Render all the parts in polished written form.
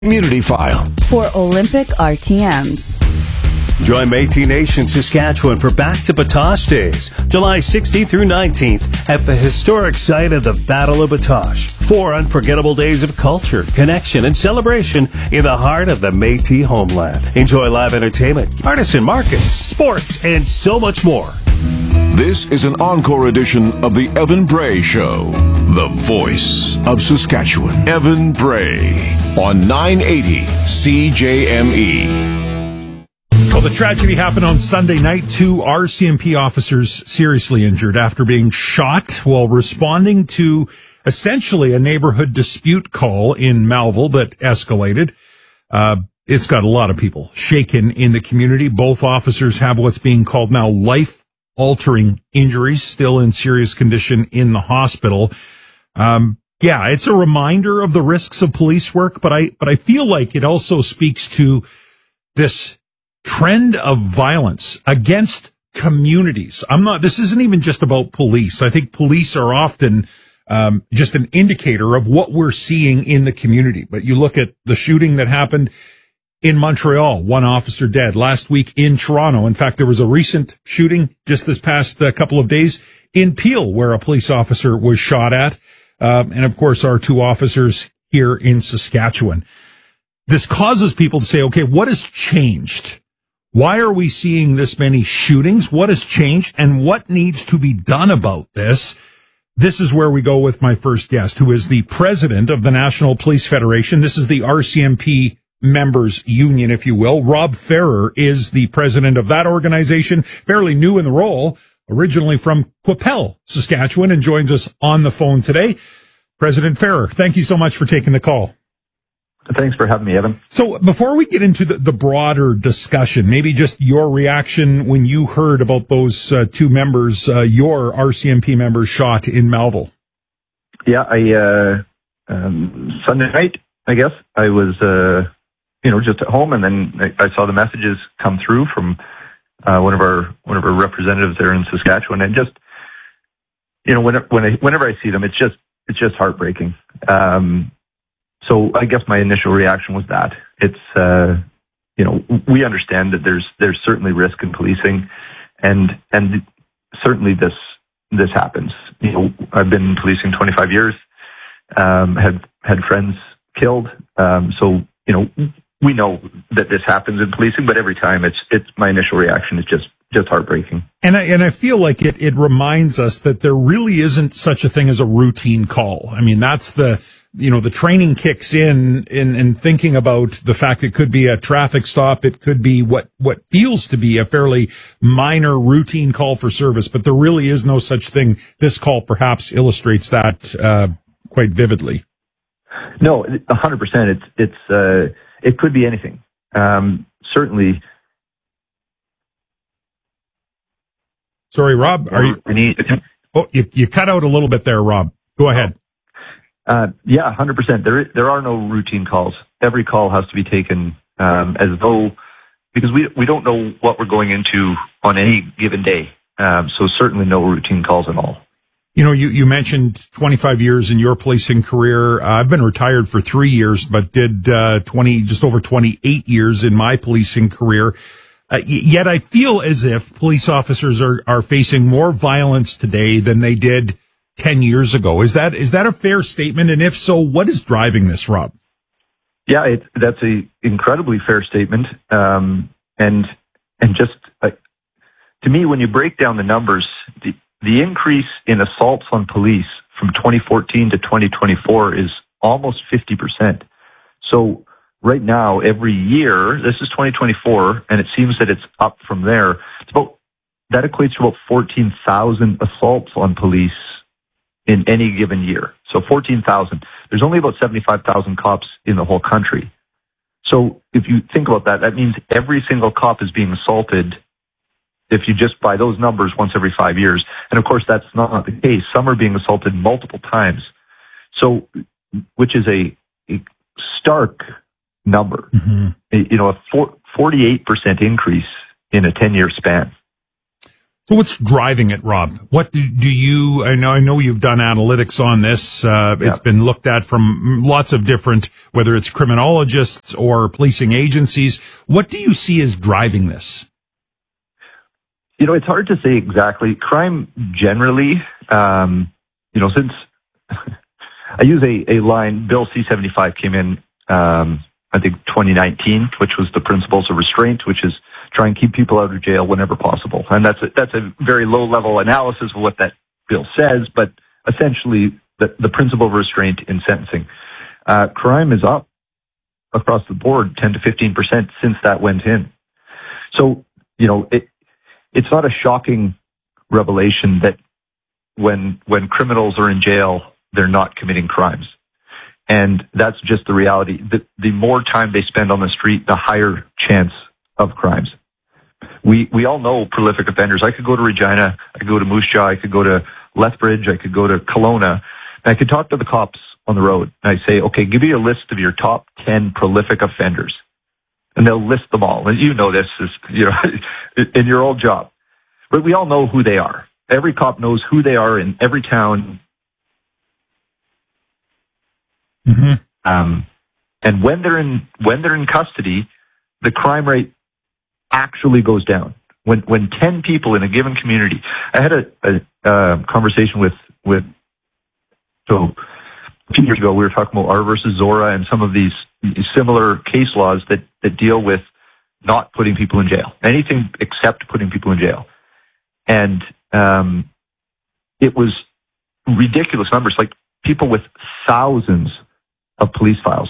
Community File for Olympic RTMs. Join Métis Nation Saskatchewan for Back to Batoche Days, July 16th through 19th at the historic site of the Battle of Batoche. 4 unforgettable days of culture, connection, and celebration in the heart of the Métis homeland. Enjoy live entertainment, artisan markets, sports, and so much more. This is an encore edition of the Evan Bray Show, the voice of Saskatchewan. Evan Bray on 980 CJME. Well, the tragedy happened on Sunday night. 2 RCMP officers seriously injured after being shot while responding to essentially a neighborhood dispute call in Melville that escalated. It's got a lot of people shaken in the community. Both officers have what's being called now life-altering injuries, still in serious condition in the hospital. Yeah, it's a reminder of the risks of police work, but I feel like it also speaks to this trend of violence against communities. This isn't even just about police. I think police are often just an indicator of what we're seeing in the community. But you look at the shooting that happened in Montreal, 1 officer dead. Last week in Toronto, in fact, there was a recent shooting just this past couple of days in Peel where a police officer was shot at. And of course, our 2 officers here in Saskatchewan. This causes people to say, okay, what has changed? Why are we seeing this many shootings? What has changed and what needs to be done about this? This is where we go with my first guest, who is the president of the National Police Federation. This is the RCMP members union, if you will. Rob Ferrer is the president of that organization, fairly new in the role, originally from Qu'Appelle, Saskatchewan, and joins us on the phone today. President Ferrer, thank you so much for taking the call. Thanks for having me, Evan. So before we get into the broader discussion, maybe just your reaction when you heard about those 2 members, your RCMP members shot in Melville. Yeah, Sunday night, I guess, I was, just at home, and then I saw the messages come through from one of our representatives there in Saskatchewan, and just, whenever I see them, it's just heartbreaking. So I guess my initial reaction was that it's, we understand that there's certainly risk in policing, and certainly this happens. I've been in policing 25 years, had friends killed. So, we know that this happens in policing, but every time it's my initial reaction is just heartbreaking. And I feel like it reminds us that there really isn't such a thing as a routine call. I mean, that's the training kicks in thinking about the fact it could be a traffic stop. It could be what feels to be a fairly minor routine call for service, but there really is no such thing. This call perhaps illustrates that, quite vividly. No, 100%. It could be anything. Certainly. Sorry, Rob, you cut out a little bit there, Rob. Go ahead. Yeah, 100%. There are no routine calls. Every call has to be taken as though, because we don't know what we're going into on any given day. So certainly no routine calls at all. You mentioned 25 years in your policing career. I've been retired for 3 years, but did just over 28 years in my policing career. Yet I feel as if police officers are facing more violence today than they did 10 years ago. Is that a fair statement? And if so, what is driving this, Rob? Yeah, that's a incredibly fair statement. And just to me, when you break down the numbers, the increase in assaults on police from 2014 to 2024 is almost 50%. So right now, every year, this is 2024, and it seems that it's up from there. That equates to about 14,000 assaults on police in any given year. So 14,000. There's only about 75,000 cops in the whole country. So if you think about that, that means every single cop is being assaulted if you just by those numbers once every 5 years. And of course, that's not the case. Some are being assaulted multiple times. So, which is a stark number, a 48% increase in a 10-year span. So what's driving it, Rob? What do you, I know you've done analytics on this. It's been looked at from lots of different, whether it's criminologists or policing agencies. What do you see as driving this? It's hard to say exactly. Crime generally, since I use a line, Bill C-75 came in, I think 2019, which was the principles of restraint, which is try and keep people out of jail whenever possible. And that's a very low level analysis of what that bill says, but essentially the principle of restraint in sentencing. Crime is up across the board 10 to 15% since that went in. So, it's not a shocking revelation that when criminals are in jail, they're not committing crimes. And that's just the reality. The more time they spend on the street, the higher chance of crimes. We all know prolific offenders. I could go to Regina, I could go to Moose Jaw, I could go to Lethbridge, I could go to Kelowna, and I could talk to the cops on the road. And I say, okay, give me a list of your top 10 prolific offenders. And they'll list them all. And you know this is, in your old job. But we all know who they are. Every cop knows who they are in every town. Mm-hmm. And when they're in custody, the crime rate actually goes down. When 10 people in a given community, I had a conversation so a few years ago, we were talking about R versus Zora and some of these similar case laws that deal with not putting people in jail, anything except putting people in jail. And it was ridiculous numbers, like people with thousands of police files.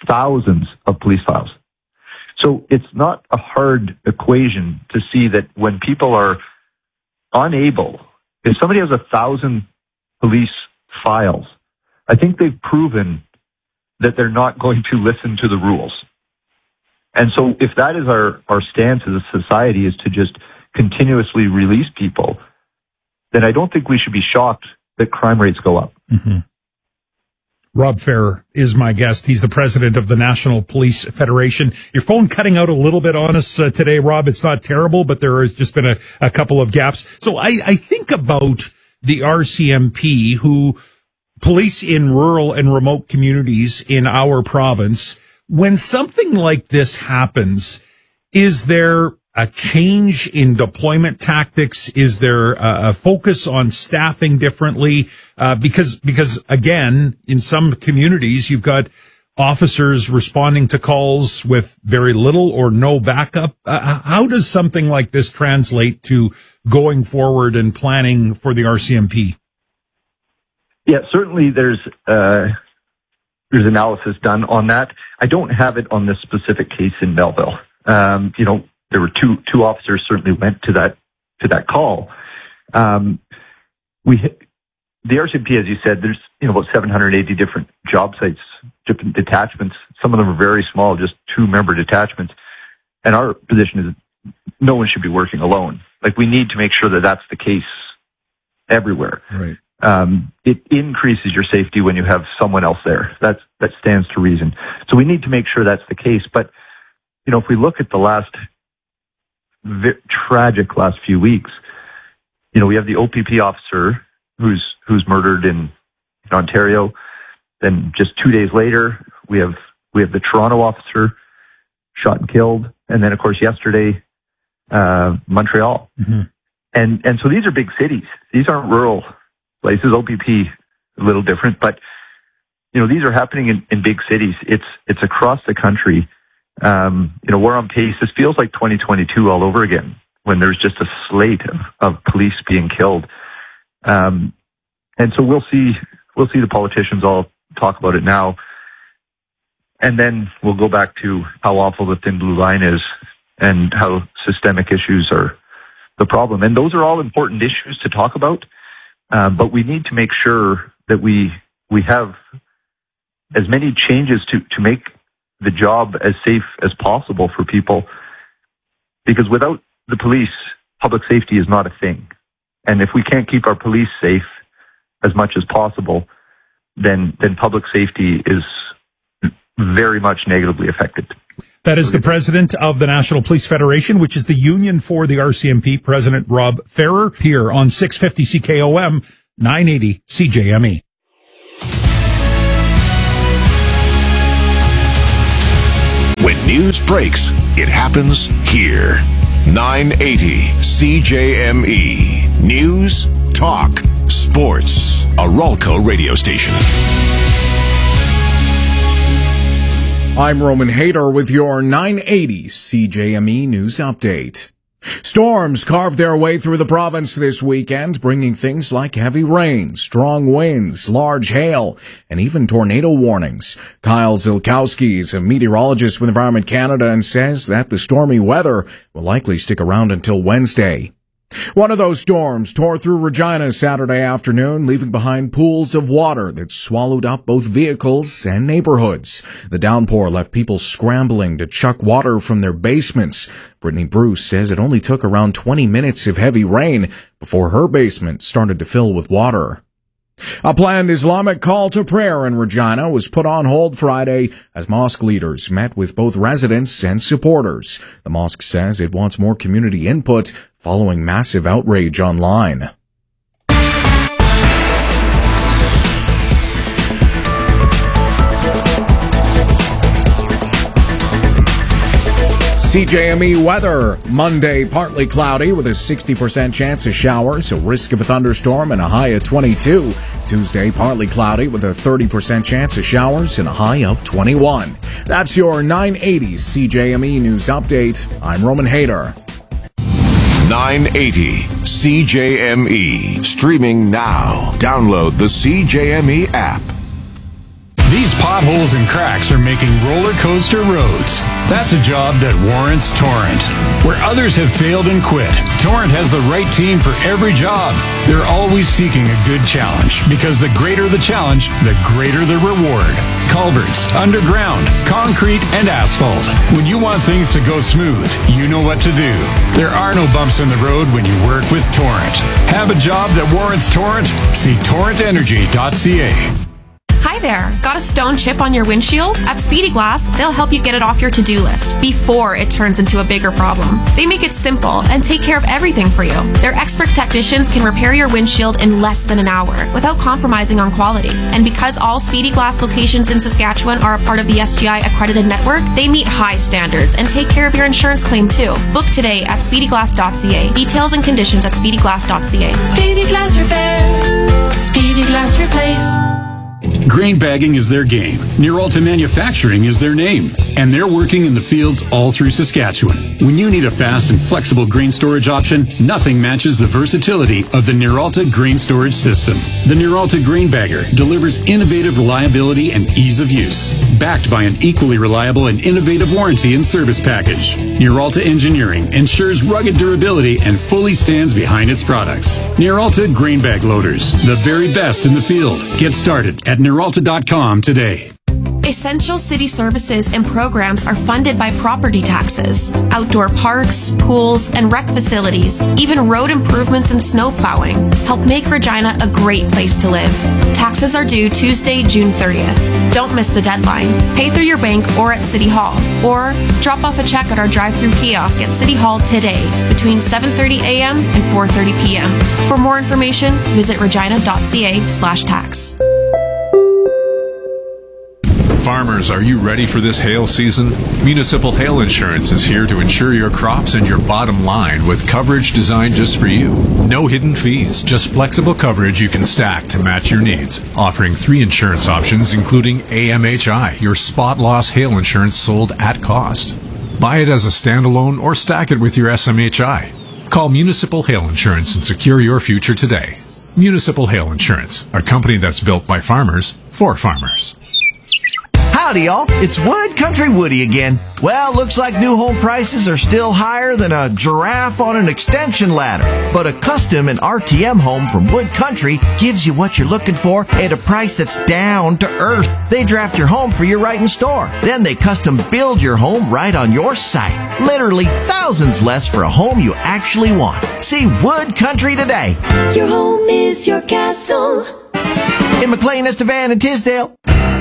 So it's not a hard equation to see that when people are unable, if somebody has 1,000 police files, I think they've proven that they're not going to listen to the rules. And so if that is our stance as a society, is to just continuously release people, then I don't think we should be shocked that crime rates go up. Mm-hmm. Rob Ferrer is my guest. He's the president of the National Police Federation. Your phone cutting out a little bit on us today, Rob. It's not terrible, but there has just been a couple of gaps. So I think about the RCMP, who police in rural and remote communities in our province. When something like this happens, is there a change in deployment tactics? Is there a focus on staffing differently? Because again, in some communities, you've got officers responding to calls with very little or no backup. How does something like this translate to going forward and planning for the RCMP? Yeah, certainly there's analysis done on that. I don't have it on this specific case in Melville. There were two officers certainly went to that call. The RCMP, as you said, there's about 780 different job sites, different detachments. Some of them are very small, just 2-member detachments. And our position is no one should be working alone. Like, we need to make sure that that's the case everywhere. Right. It increases your safety when you have someone else there. That stands to reason. So we need to make sure that's the case. But if we look at the tragic last few weeks, we have the OPP officer who's murdered in Ontario. Then just 2 days later, we have the Toronto officer shot and killed, and then of course yesterday, Montreal. Mm-hmm. And so these are big cities. These aren't rural places. OPP a little different, but these are happening in big cities. It's across the country. We're on pace. This feels like 2022 all over again, when there's just a slate of police being killed. And so we'll see the politicians all talk about it now. And then we'll go back to how awful the thin blue line is and how systemic issues are the problem. And those are all important issues to talk about. But we need to make sure that we have as many changes to make the job as safe as possible for people, because without the police, public safety is not a thing. And if we can't keep our police safe as much as possible, then public safety very much negatively affected. That is the president of the National Police Federation, which is the union for the RCMP, President Rob Ferrer, here on 650 CKOM, 980 CJME. When news breaks, it happens here. 980 CJME. News, talk, sports. A Ralco radio station. I'm Roman Hader with your 980 CJME News Update. Storms carved their way through the province this weekend, bringing things like heavy rain, strong winds, large hail, and even tornado warnings. Kyle Zilkowski is a meteorologist with Environment Canada and says that the stormy weather will likely stick around until Wednesday. One of those storms tore through Regina Saturday afternoon, leaving behind pools of water that swallowed up both vehicles and neighborhoods. The downpour left people scrambling to chuck water from their basements. Brittany Bruce says it only took around 20 minutes of heavy rain before her basement started to fill with water. A planned Islamic call to prayer in Regina was put on hold Friday as mosque leaders met with both residents and supporters. The mosque says it wants more community input following massive outrage online. CJME weather. Monday, partly cloudy with a 60% chance of showers, a risk of a thunderstorm, and a high of 22. Tuesday, partly cloudy with a 30% chance of showers and a high of 21. That's your 980 CJME News Update. I'm Roman Hader. 980 CJME. Streaming now. Download the CJME app. These potholes and cracks are making roller coaster roads. That's a job that warrants Torrent. Where others have failed and quit, Torrent has the right team for every job. They're always seeking a good challenge, because the greater the challenge, the greater the reward. Culverts, underground, concrete, and asphalt. When you want things to go smooth, you know what to do. There are no bumps in the road when you work with Torrent. Have a job that warrants Torrent? See torrentenergy.ca. Hi there. Got a stone chip on your windshield? At Speedy Glass, they'll help you get it off your to-do list before it turns into a bigger problem. They make it simple and take care of everything for you. Their expert technicians can repair your windshield in less than an hour without compromising on quality. And because all Speedy Glass locations in Saskatchewan are a part of the SGI accredited network, they meet high standards and take care of your insurance claim too. Book today at speedyglass.ca. Details and conditions at speedyglass.ca. Speedy Glass Repair. Speedy Glass Replace. Grain bagging is their game. Nearalta Manufacturing is their name. And they're working in the fields all through Saskatchewan. When you need a fast and flexible grain storage option, nothing matches the versatility of the Nearalta Grain Storage System. The Nearalta Grain Bagger delivers innovative reliability and ease of use, backed by an equally reliable and innovative warranty and service package. Nearalta Engineering ensures rugged durability and fully stands behind its products. Nearalta Grain Bag Loaders, the very best in the field. Get started at Nearalta.com today. Essential city services and programs are funded by property taxes. Outdoor parks, pools, and rec facilities, even road improvements and snow plowing, help make Regina a great place to live. Taxes are due Tuesday, June 30th. Don't miss the deadline. Pay through your bank or at City Hall, or drop off a check at our drive-through kiosk at City Hall today between 7:30 a.m. and 4:30 p.m. For more information, visit regina.ca/tax. Farmers, are you ready for this hail season? Municipal Hail Insurance is here to insure your crops and your bottom line with coverage designed just for you. No hidden fees, just flexible coverage you can stack to match your needs. Offering 3 insurance options, including AMHI, your spot loss hail insurance sold at cost. Buy it as a standalone or stack it with your SMHI. Call Municipal Hail Insurance and secure your future today. Municipal Hail Insurance, a company that's built by farmers for farmers. Howdy, y'all. It's Wood Country Woody again. Well, looks like new home prices are still higher than a giraffe on an extension ladder. But a custom and RTM home from Wood Country gives you what you're looking for at a price that's down to earth. They draft your home for you right in store. Then they custom build your home right on your site. Literally thousands less for a home you actually want. See Wood Country today. Your home is your castle. In McLean, Estevan, and Tisdale.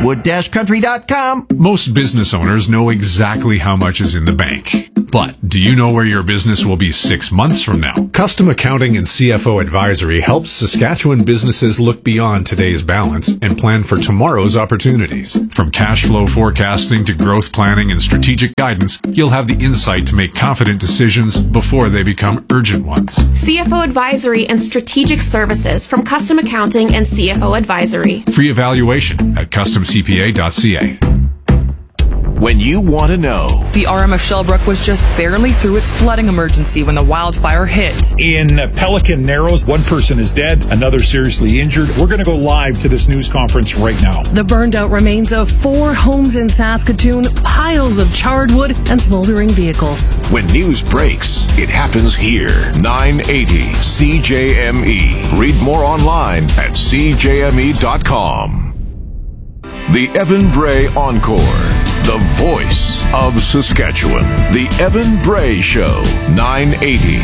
wood-country.com. Most business owners know exactly how much is in the bank. But do you know where your business will be 6 months from now? Custom Accounting and CFO Advisory helps Saskatchewan businesses look beyond today's balance and plan for tomorrow's opportunities. From cash flow forecasting to growth planning and strategic guidance, you'll have the insight to make confident decisions before they become urgent ones. CFO Advisory and Strategic Services from Custom Accounting and CFO Advisory. Free evaluation at customcpa.ca. When you want to know. The RMF Shellbrook was just barely through its flooding emergency when the wildfire hit. In Pelican Narrows, one person is dead, another seriously injured. We're going to go live to this news conference right now. The burned out remains of 4 homes in Saskatoon, piles of charred wood, and smoldering vehicles. When news breaks, it happens here. 980 CJME. Read more online at CJME.com. The Evan Bray Encore. The voice of Saskatchewan. The Evan Bray Show. 980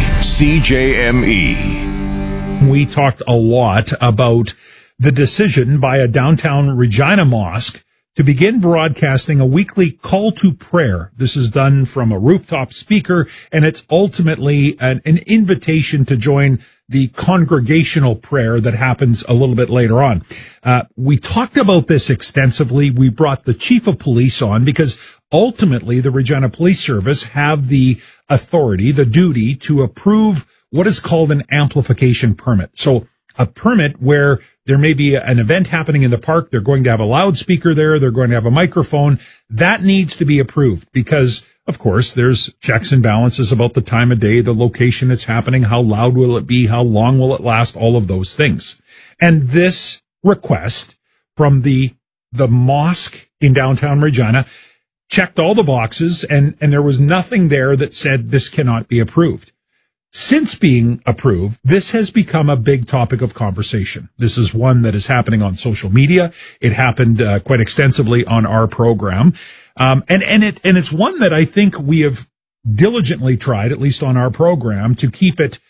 CJME. We talked a lot about the decision by a downtown Regina mosque to begin broadcasting a weekly call to prayer. This is done from a rooftop speaker, and it's ultimately an invitation to join the congregational prayer that happens a little bit later on. We talked about this extensively. We brought the chief of police on because ultimately the Regina Police Service have the authority, the duty to approve what is called an amplification permit. So a permit where there may be an event happening in the park. They're going to have a loudspeaker there. They're going to have a microphone. That needs to be approved because, of course, there's checks and balances about the time of day, the location it's happening, how loud will it be, how long will it last, all of those things. And this request from the mosque in downtown Regina checked all the boxes, and there was nothing there that said this cannot be approved. Since being approved, this has become a big topic of conversation. This is one that is happening on social media. It happened quite extensively on our program. And it's one that I think we have diligently tried, at least on our program, to keep it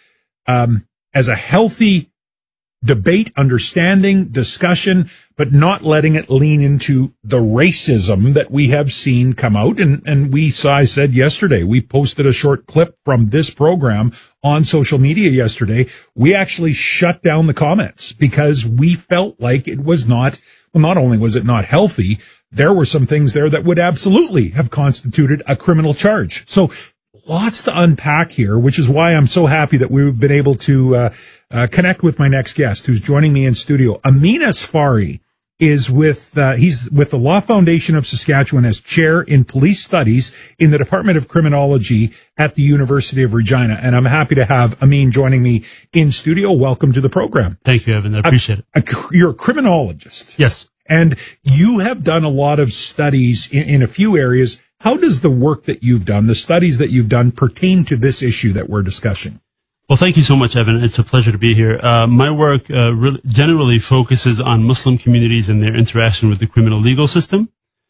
as a healthy debate, understanding, discussion, but not letting it lean into the racism that we have seen come out. And I said yesterday, we posted a short clip from this program on social media yesterday. We actually shut down the comments because we felt like it was not only was it not healthy, there were some things there that would absolutely have constituted a criminal charge. So lots to unpack here, which is why I'm so happy that we've been able to connect with my next guest, who's joining me in studio. Amin Asfari is he's with the Law Foundation of Saskatchewan as chair in police studies in the Department of Criminology at the University of Regina. And I'm happy to have Amin joining me in studio. Welcome to the program. Thank you, Evan. I appreciate it. You're a criminologist. Yes. And you have done a lot of studies in a few areas. How does the work that you've done, the studies that you've done, pertain to this issue that we're discussing? Well, thank you so much, Evan. It's a pleasure to be here. My work generally focuses on Muslim communities and their interaction with the criminal legal system,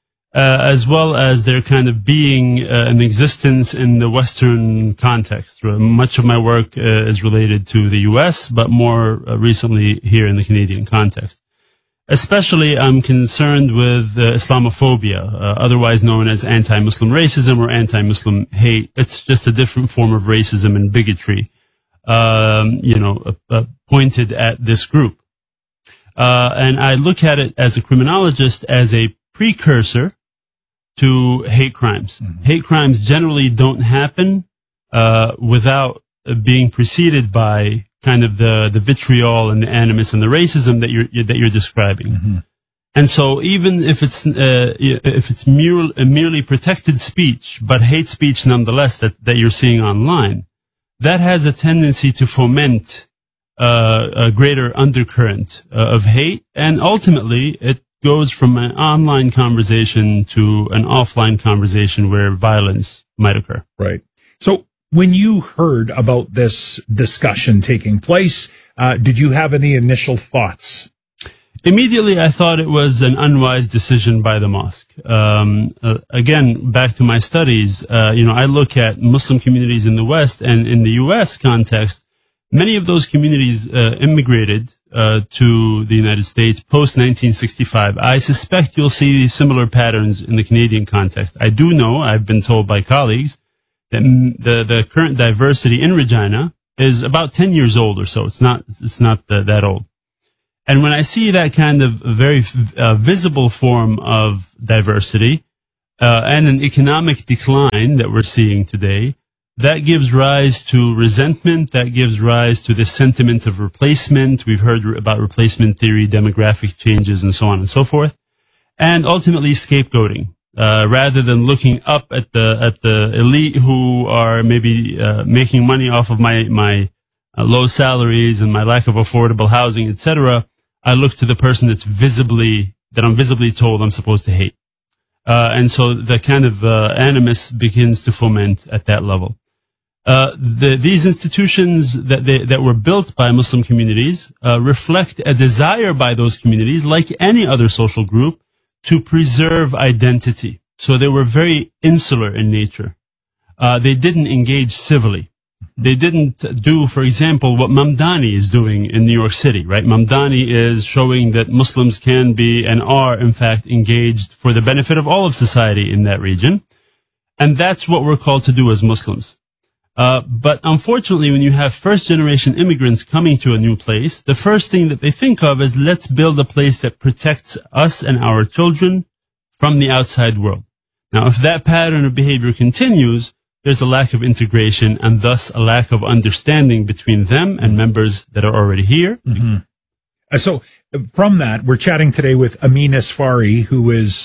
as well as their kind of being an existence in the Western context. Much of my work is related to the U.S., but more recently here in the Canadian context. Especially, I'm concerned with Islamophobia, otherwise known as anti-Muslim racism or anti-Muslim hate. It's just a different form of racism and bigotry, pointed at this group. And I look at it as a criminologist as a precursor to hate crimes. Mm-hmm. Hate crimes generally don't happen without being preceded by kind of the vitriol and the animus and the racism that you're describing. Mm-hmm. And so even if it's merely protected speech, but hate speech nonetheless that you're seeing online, that has a tendency to foment a greater undercurrent of hate, and ultimately it goes from an online conversation to an offline conversation where violence might occur. Right. So when you heard about this discussion taking place, did you have any initial thoughts? Immediately, I thought it was an unwise decision by the mosque. Again, back to my studies, I look at Muslim communities in the West, and in the U.S. context, many of those communities immigrated to the United States post 1965. I suspect you'll see similar patterns in the Canadian context. I do know, I've been told by colleagues, that the current diversity in Regina is about 10 years old or so. It's not that old. And when I see that kind of very visible form of diversity and an economic decline that we're seeing today, that gives rise to resentment, that gives rise to the sentiment of replacement. We've heard about replacement theory, demographic changes, and so on and so forth. And ultimately scapegoating. Rather than looking up at the elite who are maybe making money off of my low salaries and my lack of affordable housing, etc., I look to the person that I'm visibly told I'm supposed to hate. And so the kind of animus begins to foment at that level. These institutions that were built by Muslim communities reflect a desire by those communities, like any other social group, to preserve identity. So they were very insular in nature. They didn't engage civilly. They didn't do, for example, what Mamdani is doing in New York City, right? Mamdani is showing that Muslims can be and are, in fact, engaged for the benefit of all of society in that region. And that's what we're called to do as Muslims. But unfortunately, when you have first-generation immigrants coming to a new place, the first thing that they think of is, let's build a place that protects us and our children from the outside world. Now, if that pattern of behavior continues, there's a lack of integration and thus a lack of understanding between them and members that are already here. Mm-hmm. So from that, we're chatting today with Amin Asfari, who is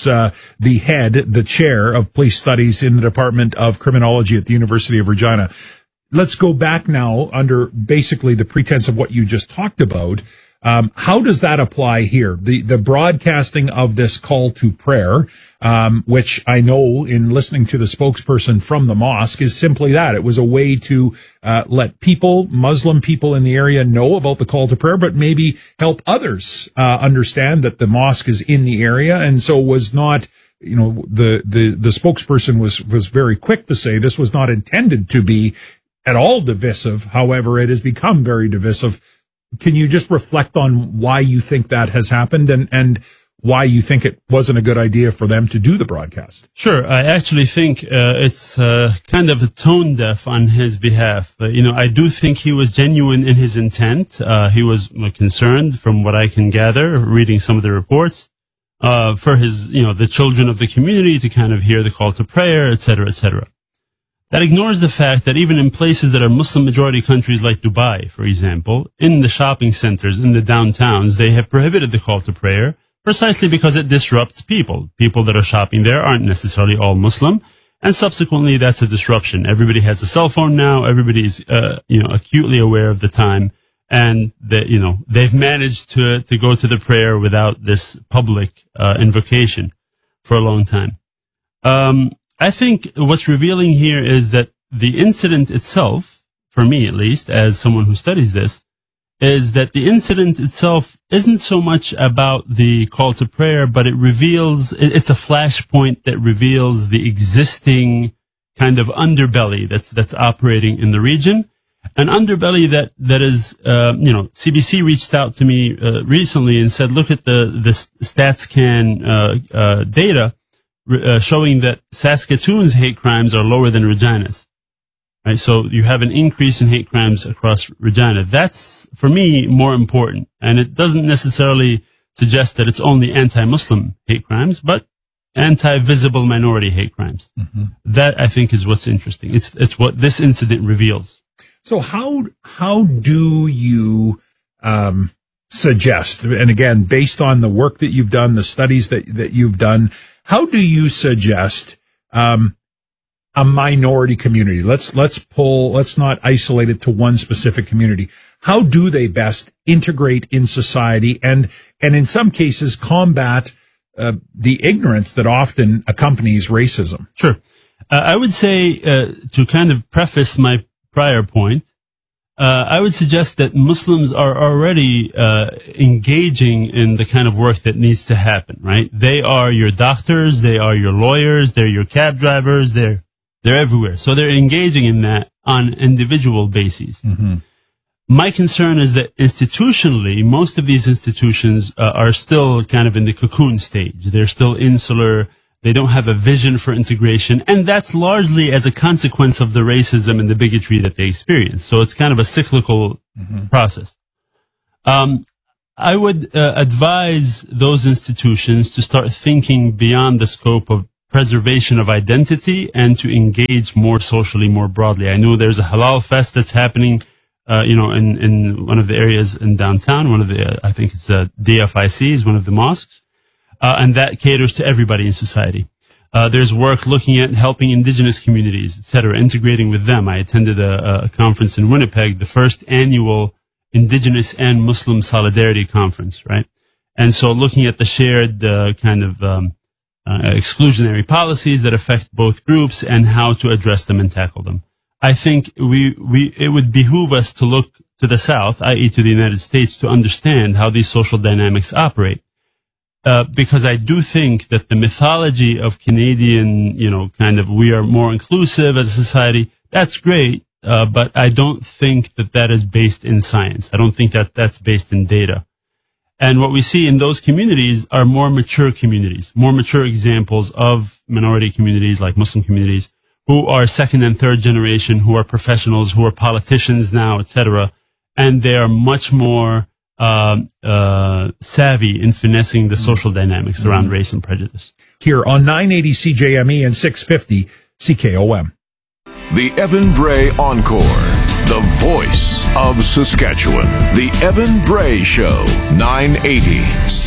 the chair of police studies in the Department of Criminology at the University of Regina. Let's go back now under basically the pretense of what you just talked about. How does that apply here? The broadcasting of this call to prayer, which I know in listening to the spokesperson from the mosque is simply that. It was a way to let Muslim people in the area know about the call to prayer, but maybe help others understand that the mosque is in the area. And so was not, the spokesperson was very quick to say this was not intended to be at all divisive. However, it has become very divisive. Can you just reflect on why you think that has happened and why you think it wasn't a good idea for them to do the broadcast? Sure. I actually think it's kind of tone deaf on his behalf. I do think he was genuine in his intent. He was concerned, from what I can gather, reading some of the reports, for his, the children of the community to kind of hear the call to prayer, et cetera, et cetera. That ignores the fact that even in places that are Muslim majority countries like Dubai, for example, in the shopping centers, in the downtowns, they have prohibited the call to prayer precisely because it disrupts people. People that are shopping there aren't necessarily all Muslim, and subsequently that's a disruption. Everybody has a cell phone now. Everybody's, acutely aware of the time, and that, they've managed to go to the prayer without this public invocation for a long time. I think what's revealing here is that the incident itself, for me at least, as someone who studies this, is that the incident itself isn't so much about the call to prayer, but it's a flashpoint that reveals the existing kind of underbelly that's operating in the region. An underbelly that is, CBC reached out to me recently and said, look at the StatsCan data, showing that Saskatoon's hate crimes are lower than Regina's. Right? So you have an increase in hate crimes across Regina. That's, for me, more important. And it doesn't necessarily suggest that it's only anti-Muslim hate crimes, but anti-visible minority hate crimes. Mm-hmm. That, I think, is what's interesting. It's what this incident reveals. So how do you suggest, and again, based on the work that you've done, the studies that you've done, how do you suggest a minority community? Let's not isolate it to one specific community. How do they best integrate in society and in some cases combat the ignorance that often accompanies racism? Sure. I would say, to kind of preface my prior point, I would suggest that Muslims are already engaging in the kind of work that needs to happen, right? They are your doctors, they are your lawyers, they're your cab drivers, they're everywhere. So they're engaging in that on individual bases. Mm-hmm. My concern is that institutionally, most of these institutions are still kind of in the cocoon stage. They're still insular. They don't have a vision for integration. And that's largely as a consequence of the racism and the bigotry that they experience. So it's kind of a cyclical process. I would advise those institutions to start thinking beyond the scope of preservation of identity and to engage more socially, more broadly. I know there's a halal fest that's happening in one of the areas in downtown, I think it's DFIC is one of the mosques, and that caters to everybody in society. There's work looking at helping indigenous communities, etc., integrating with them. I attended a conference in Winnipeg, the first annual Indigenous and Muslim Solidarity Conference, right? And so looking at the shared exclusionary policies that affect both groups and how to address them and tackle them. I think it would behoove us to look to the South, i.e. to the United States, to understand how these social dynamics operate. Because I do think that the mythology of Canadian, we are more inclusive as a society, that's great, but I don't think that is based in science. I don't think that that's based in data. And what we see in those communities are more mature communities, more mature examples of minority communities like Muslim communities, who are second and third generation, who are professionals, who are politicians now, etc. And they are much more savvy in finessing the social dynamics around race and prejudice. Here on 980 CJME and 650 CKOM. The Evan Bray Encore, the voice of Saskatchewan. The Evan Bray Show, 980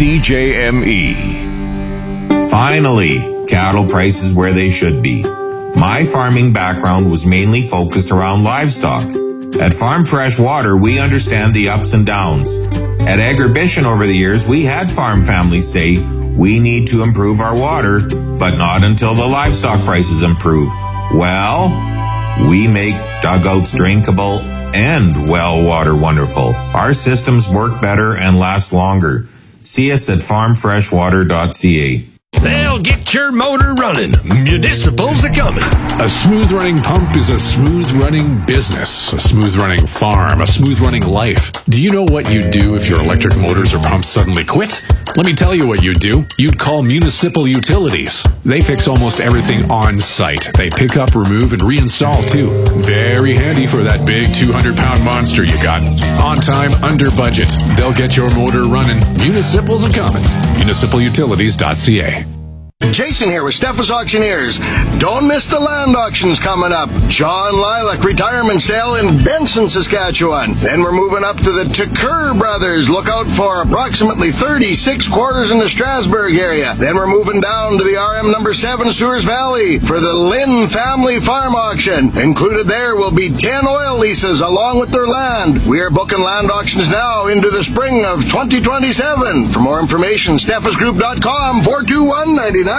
CJME. Finally, cattle prices where they should be. My farming background was mainly focused around livestock. At Farm Fresh Water, we understand the ups and downs. At Agribition over the years, we had farm families say, we need to improve our water, but not until the livestock prices improve. Well, we make dugouts drinkable and well water wonderful. Our systems work better and last longer. See us at farmfreshwater.ca. They'll get your motor running. Municipals are coming. A smooth running pump is a smooth running business, a smooth running farm, a smooth running life. Do you know what you'd do if your electric motors or pumps suddenly quit? Let me tell you what you'd do. You'd call Municipal Utilities. They fix almost everything on site. They pick up, remove, and reinstall too. Very handy for that big 200-pound monster you got. On time, under budget. They'll get your motor running. Municipals are coming. MunicipalUtilities.ca. Jason here with Steffes Auctioneers. Don't miss the land auctions coming up. John Lilac retirement sale in Benson, Saskatchewan. Then we're moving up to the Tucker Brothers. Look out for approximately 36 quarters in the Strasbourg area. Then we're moving down to the RM number 7 Sewers Valley for the Lynn Family Farm Auction. Included there will be 10 oil leases along with their land. We are booking land auctions now into the spring of 2027. For more information, steffesgroup.com 421-9909.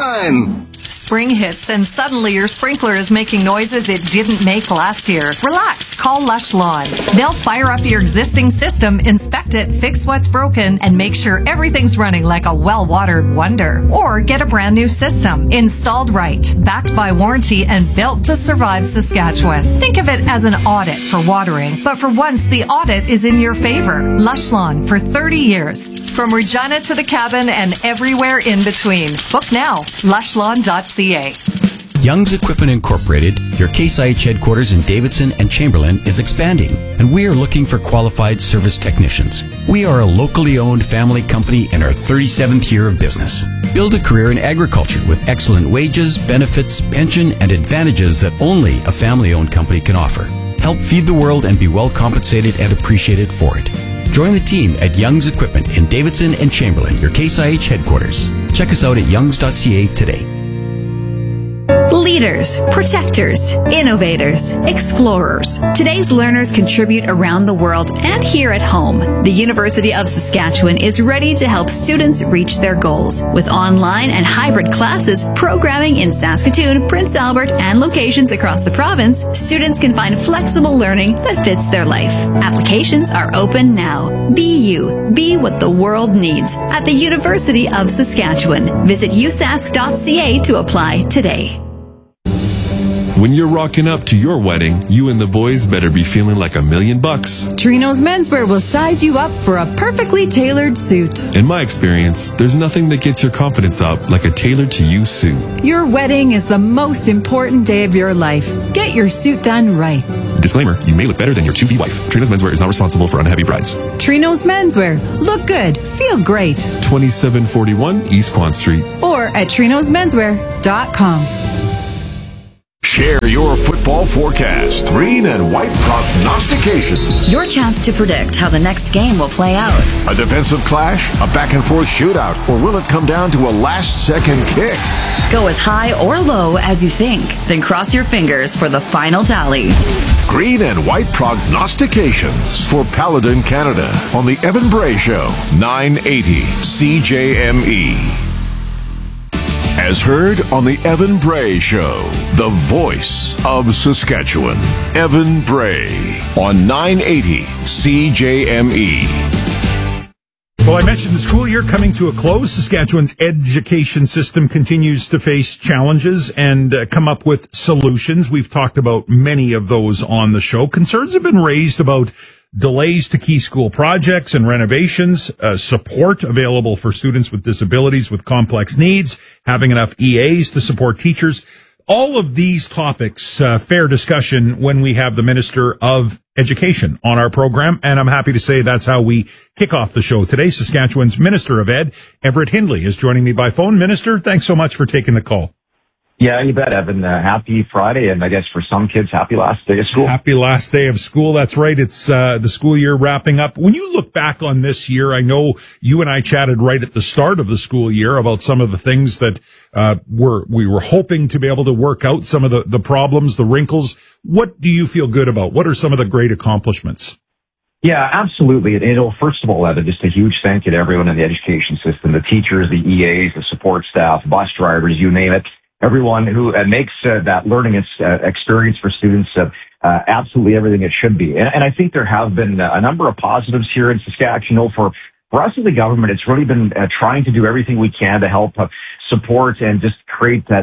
Spring hits and suddenly your sprinkler is making noises it didn't make last year. Relax, call Lush Lawn. They'll fire up your existing system, inspect it, fix what's broken, and make sure everything's running like a well-watered wonder. Or get a brand new system, installed right, backed by warranty, and built to survive Saskatchewan. Think of it as an audit for watering, but for once the audit is in your favor. Lush Lawn for 30 years. From Regina to the cabin and everywhere in between. Book now, lushlawn.ca. Young's Equipment Incorporated, your Case IH headquarters in Davidson and Chamberlain, is expanding, and we are looking for qualified service technicians. We are a locally owned family company in our 37th year of business. Build a career in agriculture with excellent wages, benefits, pension, and advantages that only a family-owned company can offer. Help feed the world and be well compensated and appreciated for it. Join the team at Young's Equipment in Davidson and Chamberlain, your Case IH headquarters. Check us out at youngs.ca today. Leaders, protectors, innovators, explorers. Today's learners contribute around the world and here at home. The University of Saskatchewan is ready to help students reach their goals. With online and hybrid classes, programming in Saskatoon, Prince Albert, and locations across the province, students can find flexible learning that fits their life. Applications are open now. Be you. Be what the world needs at the University of Saskatchewan. Visit usask.ca to apply today. When you're rocking up to your wedding, you and the boys better be feeling like $1 million. Trinos Menswear will size you up for a perfectly tailored suit. In my experience, there's nothing that gets your confidence up like a tailored-to-you suit. Your wedding is the most important day of your life. Get your suit done right. Disclaimer, you may look better than your to-be wife. Trinos Menswear is not responsible for unhappy brides. Trinos Menswear. Look good. Feel great. 2741 East Quan Street. Or at trinosmenswear.com. Share your football forecast. Green and white prognostications. Your chance to predict how the next game will play out. A defensive clash, a back-and-forth shootout, or will it come down to a last-second kick? Go as high or low as you think, then cross your fingers for the final tally. Green and white prognostications for Paladin Canada on the Evan Bray Show, 980 CJME. As heard on the Evan Bray Show, the voice of Saskatchewan. Evan Bray on 980 CJME. Well, I mentioned the school year coming to a close. Saskatchewan's education system continues to face challenges and come up with solutions. We've talked about many of those on the show. Concerns have been raised about delays to key school projects and renovations, support available for students with disabilities with complex needs, having enough EAs to support teachers. All of these topics, fair discussion when we have the Minister of Education on our program, and I'm happy to say that's how we kick off the show today. Saskatchewan's Minister of Ed, Everett Hindley, is joining me by phone. Minister, thanks so much for taking the call. Yeah, you bet, Evan. Happy Friday, and I guess for some kids, happy last day of school. Happy last day of school. That's right. It's the school year wrapping up. When you look back on this year, I know you and I chatted right at the start of the school year about some of the things that we were hoping to be able to work out, some of the problems, the wrinkles. What do you feel good about? What are some of the great accomplishments? Yeah, absolutely. And, first of all, Evan, just a huge thank you to everyone in the education system, the teachers, the EAs, the support staff, bus drivers, you name it. Everyone who makes that learning experience for students absolutely everything it should be. And I think there have been a number of positives here in Saskatchewan. For us as the government, it's really been trying to do everything we can to help support and just create that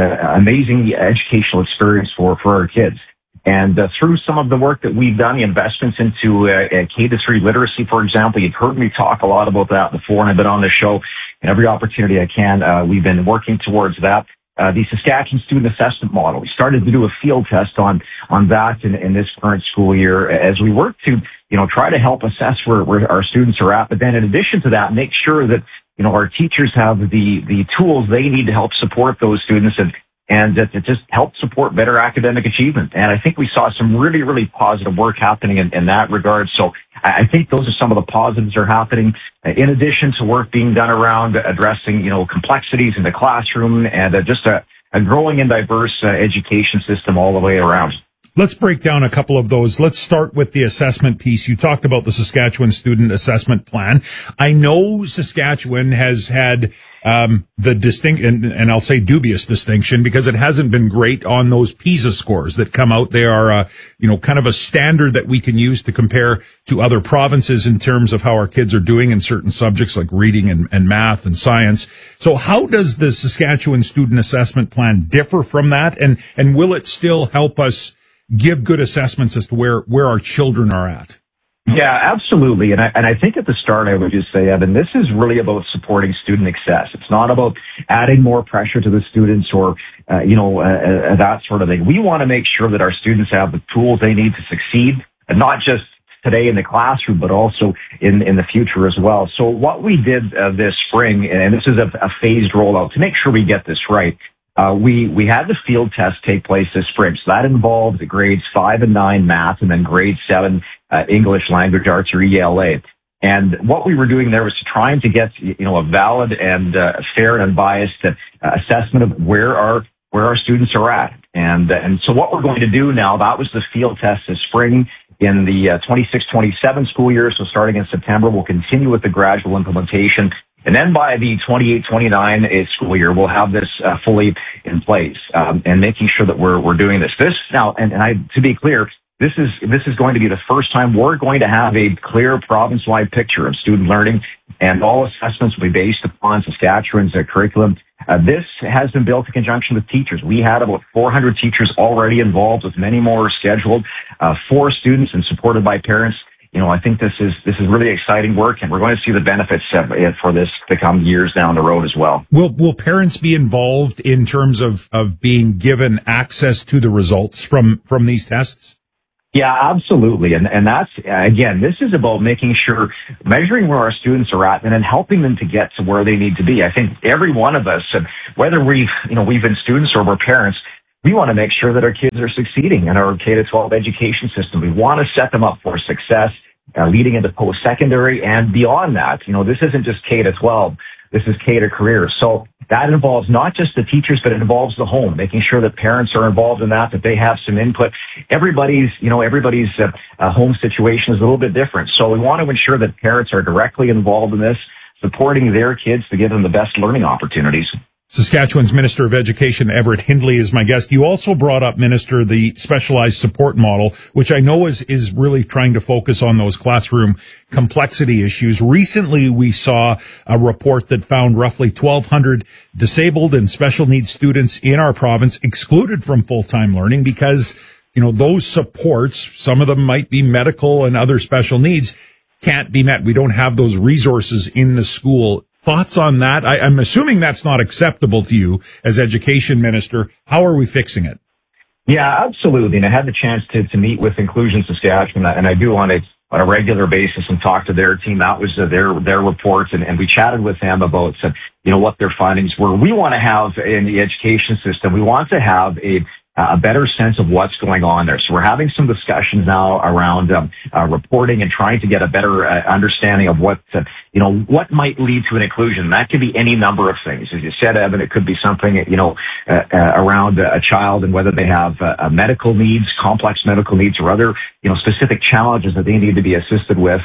amazing educational experience for our kids. And through some of the work that we've done, the investments into K-3 literacy, for example, you've heard me talk a lot about that before, and I've been on the show, and every opportunity I can, we've been working towards that. The Saskatchewan student assessment model. We started to do a field test on that in this current school year as we work to, try to help assess where our students are at. But then in addition to that, make sure that, our teachers have the tools they need to help support those students and to just help support better academic achievement. And I think we saw some really, really positive work happening in that regard. So I think those are some of the positives that are happening, in addition to work being done around addressing, complexities in the classroom and just a growing and diverse education system all the way around. Let's break down a couple of those. Let's start with the assessment piece. You talked about the Saskatchewan Student Assessment Plan. I know Saskatchewan has had the distinct, and I'll say dubious distinction, because it hasn't been great on those PISA scores that come out. They are, kind of a standard that we can use to compare to other provinces in terms of how our kids are doing in certain subjects like reading and math and science. So how does the Saskatchewan Student Assessment Plan differ from that? And will it still help us give good assessments as to where our children are at? Yeah, absolutely. And I think at the start, I would just say, Evan, this is really about supporting student success. It's not about adding more pressure to the students or, that sort of thing. We want to make sure that our students have the tools they need to succeed, and not just today in the classroom, but also in the future as well. So what we did this spring, and this is a phased rollout to make sure we get this right, we had the field test take place this spring. So that involved the grades 5 and 9 math, and then grade 7 English language arts, or ELA. And what we were doing there was trying to get, a valid and fair and unbiased assessment of where our students are at. And so what we're going to do now, that was the field test this spring in the 26-27 school year. So starting in September, we'll continue with the gradual implementation. And then by the 28-29 school year, we'll have this fully in place, and making sure that we're doing this. This now, to be clear, this is going to be the first time we're going to have a clear province-wide picture of student learning and all assessments will be based upon Saskatchewan's curriculum. This has been built in conjunction with teachers. We had about 400 teachers already involved, with many more scheduled for students and supported by parents. I think this is really exciting work, and we're going to see the benefits for this to come years down the road as well. Will parents be involved in terms of being given access to the results from these tests? Yeah, absolutely. And that's, again, this is about making sure, measuring where our students are at and then helping them to get to where they need to be. I think every one of us, whether we've been students or we're parents, we want to make sure that our kids are succeeding in our K-12 education system. We want to set them up for success, leading into post-secondary and beyond that. This isn't just K-12. This is K to career. So that involves not just the teachers, but it involves the home, making sure that parents are involved in that they have some input. Everybody's home situation is a little bit different. So we want to ensure that parents are directly involved in this, supporting their kids to give them the best learning opportunities. Saskatchewan's Minister of Education, Everett Hindley, is my guest. You also brought up, Minister, the specialized support model, which I know is really trying to focus on those classroom complexity issues. Recently, we saw a report that found roughly 1,200 disabled and special needs students in our province excluded from full-time learning because, those supports, some of them might be medical and other special needs, can't be met. We don't have those resources in the school. Thoughts on that? I'm assuming that's not acceptable to you as Education Minister. How are we fixing it? Yeah, absolutely. And I had the chance to meet with Inclusion Saskatchewan, and I do on a regular basis and talk to their team. That was their report, and we chatted with them about what their findings were. We want to have in the education system, we want to have a better sense of what's going on there. So we're having some discussions now around reporting and trying to get a better understanding of what might lead to an inclusion. That could be any number of things. As you said, Evan, it could be something, around a child and whether they have medical needs, complex medical needs, or other, specific challenges that they need to be assisted with.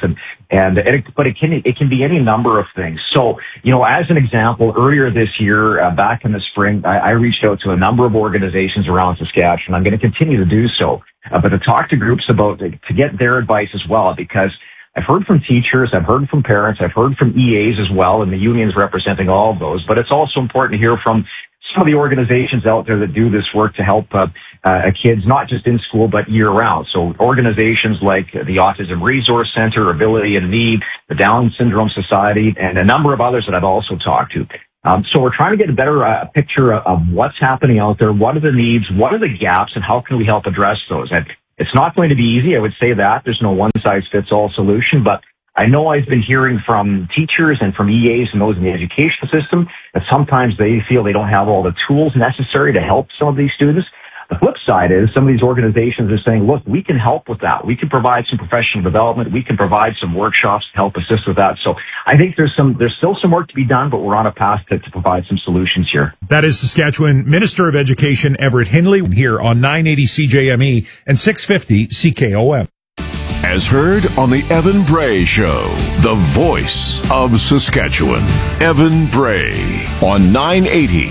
But it can be any number of things. So, as an example, earlier this year, back in the spring, I reached out to a number of organizations around Saskatchewan. I'm going to continue to do so, but to talk to groups to get their advice as well, because I've heard from teachers, I've heard from parents, I've heard from EAs as well, and the unions representing all of those. But it's also important to hear from some of the organizations out there that do this work to help kids, not just in school, but year round. So organizations like the Autism Resource Center, Ability and Need, the Down Syndrome Society, and a number of others that I've also talked to. So we're trying to get a better picture of what's happening out there, what are the needs, what are the gaps, and how can we help address those. And it's not going to be easy, I would say that. There's no one-size-fits-all solution, but I know I've been hearing from teachers and from EAs and those in the education system that sometimes they feel they don't have all the tools necessary to help some of these students. The flip side is some of these organizations are saying, look, we can help with that. We can provide some professional development. We can provide some workshops to help assist with that. So I think there's still some work to be done, but we're on a path to provide some solutions here. That is Saskatchewan Minister of Education, Everett Hindley, here on 980 CJME and 650 CKOM. As heard on the Evan Bray Show, the voice of Saskatchewan. Evan Bray on 980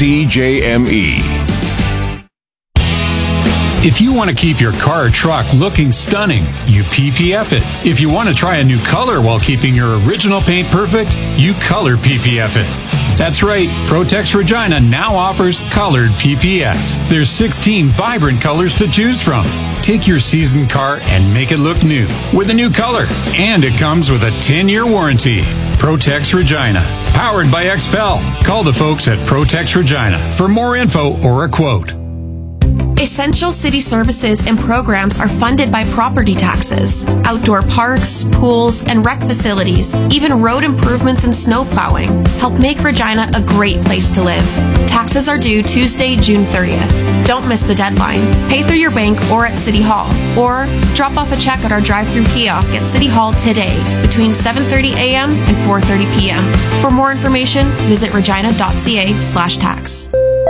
CJME. If you want to keep your car or truck looking stunning, you PPF it. If you want to try a new color while keeping your original paint perfect, you color PPF it. That's right, Protex Regina now offers colored PPF. There's 16 vibrant colors to choose from. Take your seasoned car and make it look new with a new color. And it comes with a 10-year warranty. Protex Regina, powered by XPEL. Call the folks at Protex Regina for more info or a quote. Essential city services and programs are funded by property taxes. Outdoor parks, pools, and rec facilities, even road improvements and snow plowing help make Regina a great place to live. Taxes are due Tuesday, June 30th. Don't miss the deadline. Pay through your bank or at City Hall, or drop off a check at our drive-through kiosk at City Hall today between 7:30 a.m. and 4:30 p.m. For more information, visit regina.ca/tax.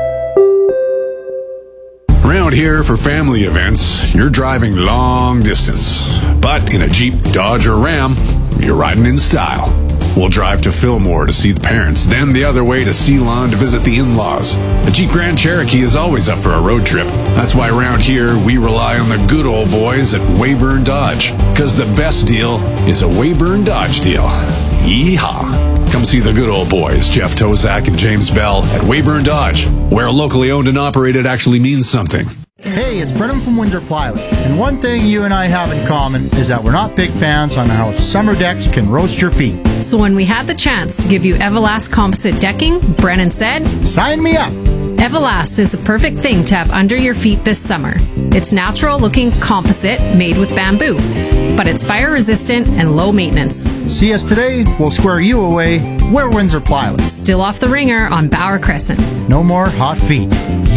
Around here for family events, you're driving long distance. But in a Jeep, Dodge, or Ram, you're riding in style. We'll drive to Fillmore to see the parents, then the other way to Ceylon to visit the in-laws. The Jeep Grand Cherokee is always up for a road trip. That's why around here, we rely on the good old boys at Weyburn Dodge. Because the best deal is a Weyburn Dodge deal. Yeehaw! Come see the good old boys, Jeff Tozak and James Bell, at Weyburn Dodge, where locally owned and operated actually means something. Hey, it's Brennan from Windsor Plywood, and one thing you and I have in common is that we're not big fans on how summer decks can roast your feet. So when we had the chance to give you Everlast composite decking, Brennan said, "Sign me up!" Everlast is the perfect thing to have under your feet this summer. It's natural-looking composite made with bamboo, but it's fire-resistant and low maintenance. See us today, we'll square you away. We're Windsor Plywood. Still off the ringer on Bauer Crescent. No more hot feet.